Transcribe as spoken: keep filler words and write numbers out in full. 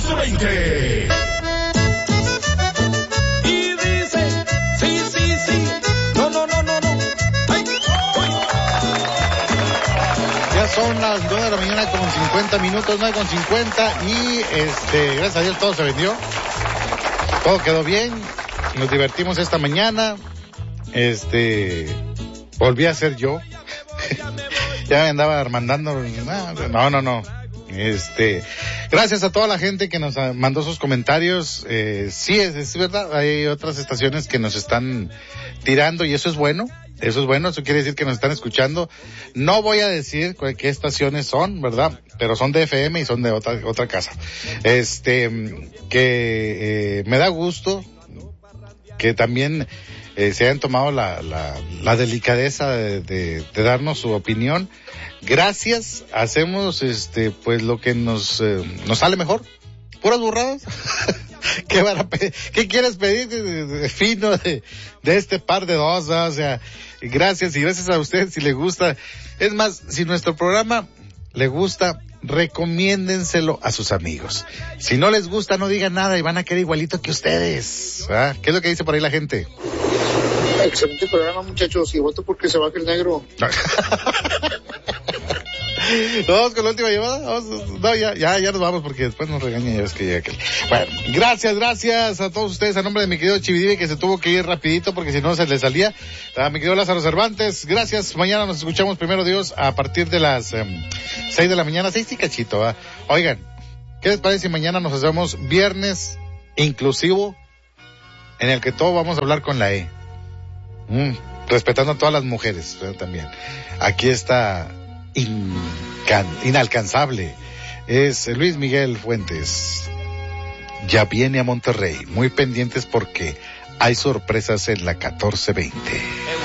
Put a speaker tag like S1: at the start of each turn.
S1: catorce veinte.
S2: Y dice, sí, sí, sí, no, no, no, no, no. Ay, ay.
S3: Ya son las nueve de la mañana con cincuenta minutos, nueve con cincuenta, y este, gracias a Dios todo se vendió. Todo quedó bien, nos divertimos esta mañana. Este, volví a ser yo. Ya me andaba mandando, no, no, no. Este, gracias a toda la gente que nos mandó sus comentarios. Eh, sí, es, es verdad, hay otras estaciones que nos están tirando y eso es bueno. Eso es bueno, eso quiere decir que nos están escuchando. No voy a decir qué estaciones son, ¿verdad? Pero son de F M y son de otra otra casa. Este, que eh, me da gusto que también eh, se hayan tomado la, la, la delicadeza de, de, de darnos su opinión. Gracias, hacemos este, pues lo que nos, eh, nos sale mejor. Puras burradas. ¿Qué, van a pedir? ¿Qué quieres pedir de, de, de fino de, de este par de dos? ¿No? O sea, gracias y gracias a usted si le gusta. Es más, si nuestro programa le gusta, recomiéndenselo a sus amigos. Si no les gusta, no digan nada y van a quedar igualito que ustedes. ¿Ah? ¿Qué es lo que dice por ahí la gente?
S4: Excelente programa, muchachos, y voto porque se baje el negro.
S3: Vamos con la última llamada. Vamos, no, ya, ya, ya nos vamos porque después nos regañan, ya ves que llega aquel. Bueno, gracias, gracias a todos ustedes, a nombre de mi querido Chividive, que se tuvo que ir rapidito porque si no se le salía. A mi querido Lázaro Cervantes, gracias. Mañana nos escuchamos, primero Dios, a partir de las um, seis de la mañana, seis y cachito, ¿eh? Oigan, ¿qué les parece si mañana nos hacemos viernes inclusivo, en el que todo vamos a hablar con la E? Mm, respetando a todas las mujeres, ¿eh? También. Aquí está Incan, inalcanzable. Es Luis Miguel Fuentes. Ya viene a Monterrey. Muy pendientes porque hay sorpresas en la catorce veinte.